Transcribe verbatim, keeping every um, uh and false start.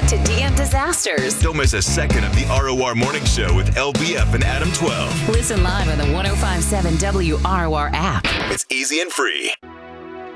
to D M Disasters. Don't miss a second of the R O R Morning Show with L B F and Adam twelve. Listen live on the one oh five point seven W R O R app. It's easy and free.